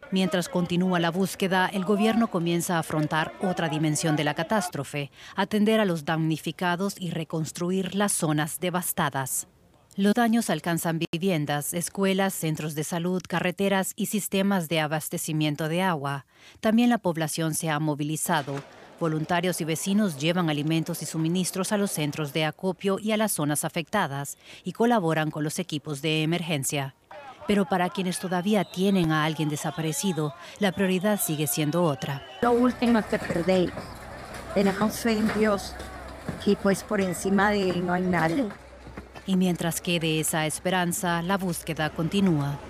Mientras continúa la búsqueda, el gobierno comienza a afrontar otra dimensión de la catástrofe, atender a los damnificados y reconstruir las zonas devastadas. Los daños alcanzan viviendas, escuelas, centros de salud, carreteras y sistemas de abastecimiento de agua. También la población se ha movilizado. Voluntarios y vecinos llevan alimentos y suministros a los centros de acopio y a las zonas afectadas y colaboran con los equipos de emergencia. Pero para quienes todavía tienen a alguien desaparecido, la prioridad sigue siendo otra. Lo último que perdéis. Tenemos fe en Dios y pues por encima de Él no hay nada. Y mientras quede esa esperanza, la búsqueda continúa.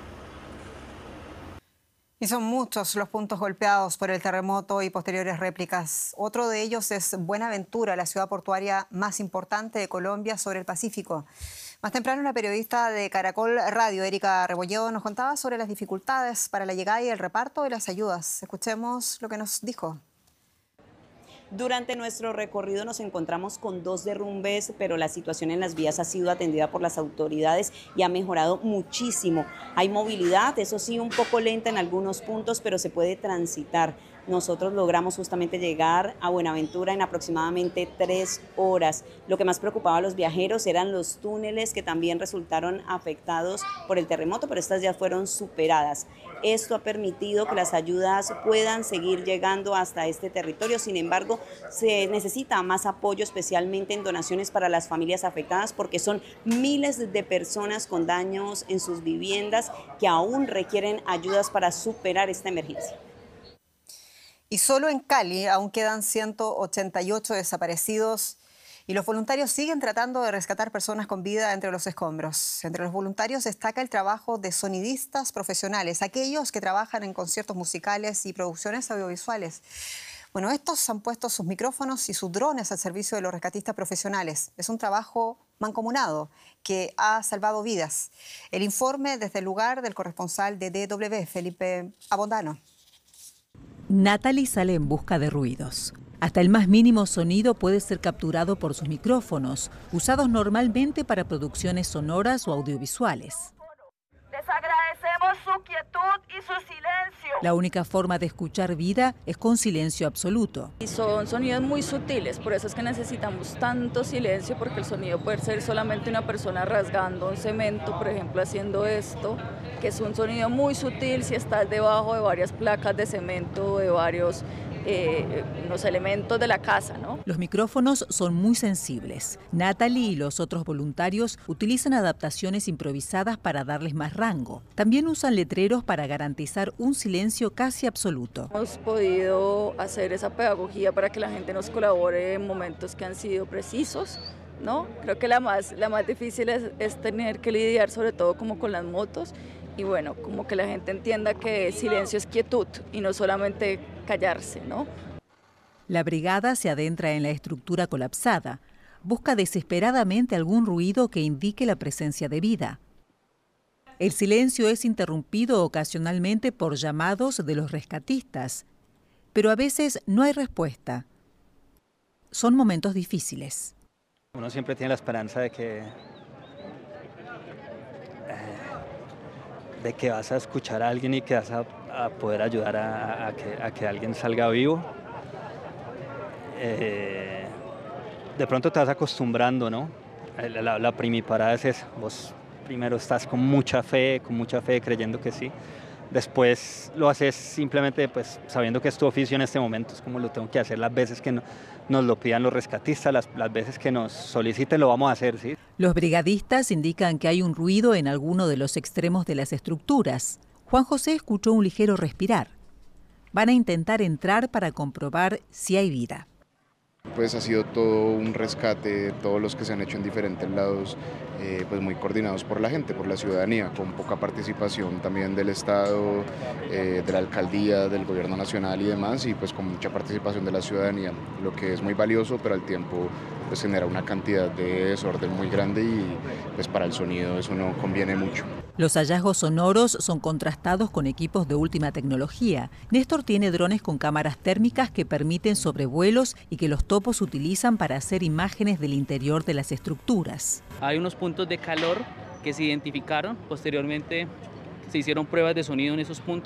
Y son muchos los puntos golpeados por el terremoto y posteriores réplicas. Otro de ellos es Buenaventura, la ciudad portuaria más importante de Colombia sobre el Pacífico. Más temprano, la periodista de Caracol Radio, Erika Rebolledo, nos contaba sobre las dificultades para la llegada y el reparto de las ayudas. Escuchemos lo que nos dijo. Durante nuestro recorrido nos encontramos con 2 derrumbes, pero la situación en las vías ha sido atendida por las autoridades y ha mejorado muchísimo. Hay movilidad, eso sí, un poco lenta en algunos puntos, pero se puede transitar. Nosotros logramos justamente llegar a Buenaventura en aproximadamente 3 horas. Lo que más preocupaba a los viajeros eran los túneles que también resultaron afectados por el terremoto, pero estas ya fueron superadas. Esto ha permitido que las ayudas puedan seguir llegando hasta este territorio. Sin embargo, se necesita más apoyo, especialmente en donaciones para las familias afectadas, porque son miles de personas con daños en sus viviendas que aún requieren ayudas para superar esta emergencia. Y solo en Cali aún quedan 188 desaparecidos y los voluntarios siguen tratando de rescatar personas con vida entre los escombros. Entre los voluntarios destaca el trabajo de sonidistas profesionales, aquellos que trabajan en conciertos musicales y producciones audiovisuales. Bueno, estos han puesto sus micrófonos y sus drones al servicio de los rescatistas profesionales. Es un trabajo mancomunado que ha salvado vidas. El informe desde el lugar del corresponsal de DW, Felipe Abondano. Natalie sale en busca de ruidos. Hasta el más mínimo sonido puede ser capturado por sus micrófonos, usados normalmente para producciones sonoras o audiovisuales. Les agradecemos su quietud y su silencio. La única forma de escuchar vida es con silencio absoluto. Y son sonidos muy sutiles, por eso es que necesitamos tanto silencio, porque el sonido puede ser solamente una persona rasgando un cemento, por ejemplo, haciendo esto, que es un sonido muy sutil si estás debajo de varias placas de cemento, de varios los elementos de la casa, ¿no? Los micrófonos son muy sensibles. Natalie y los otros voluntarios utilizan adaptaciones improvisadas para darles más rango. También usan letreros para garantizar un silencio casi absoluto. Hemos podido hacer esa pedagogía para que la gente nos colabore en momentos que han sido precisos, ¿no? Creo que la más difícil es tener que lidiar sobre todo como con las motos y bueno, como que la gente entienda que silencio es quietud y no solamente callarse, ¿no? La brigada se adentra en la estructura colapsada. Busca desesperadamente algún ruido que indique la presencia de vida. El silencio es interrumpido ocasionalmente por llamados de los rescatistas, pero a veces no hay respuesta. Son momentos difíciles. Uno siempre tiene la esperanza de que vas a escuchar a alguien y que vas a poder ayudar a que alguien salga vivo. De pronto te vas acostumbrando, ¿no? La primiparada es esa. Vos primero estás con mucha fe, creyendo que sí. Después lo haces simplemente pues, sabiendo que es tu oficio en este momento, es como lo tengo que hacer las veces que nos lo pidan los rescatistas, las veces que nos soliciten lo vamos a hacer, ¿sí? Los brigadistas indican que hay un ruido en alguno de los extremos de las estructuras. Juan José escuchó un ligero respirar. Van a intentar entrar para comprobar si hay vida. Pues ha sido todo un rescate, todos los que se han hecho en diferentes lados, pues muy coordinados por la gente, por la ciudadanía, con poca participación también del Estado, de la alcaldía, del gobierno nacional y demás, y pues con mucha participación de la ciudadanía, lo que es muy valioso, pero al tiempo pues genera una cantidad de desorden muy grande y pues para el sonido eso no conviene mucho. Los hallazgos sonoros son contrastados con equipos de última tecnología. Néstor tiene drones con cámaras térmicas que permiten sobrevuelos y que los topos utilizan para hacer imágenes del interior de las estructuras. Hay unos puntos de calor que se identificaron, posteriormente se hicieron pruebas de sonido en esos puntos.